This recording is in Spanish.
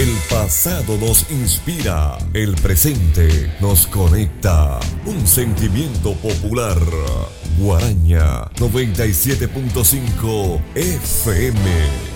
El pasado nos inspira, el presente nos conecta. Un sentimiento popular. Guaraña 97.5 FM.